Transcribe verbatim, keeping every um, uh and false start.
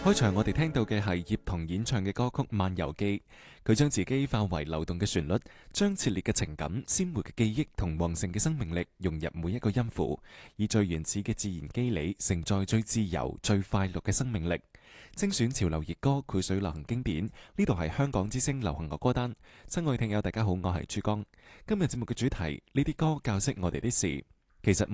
開場我哋聽到嘅係葉童演唱嘅歌曲《漫遊記》，佢將自己化為流動嘅旋律，將熾烈嘅情感、鮮活嘅記憶同旺盛嘅生命力融入每一個音符，以最原始嘅自然機理承載最自由、最快樂嘅生命力。精選潮流熱歌，繪水流行經典。呢度係香港之聲流行樂歌單。親愛聽友大家好，我係珠江。今日節目嘅主題，呢啲歌教識我哋的事。其實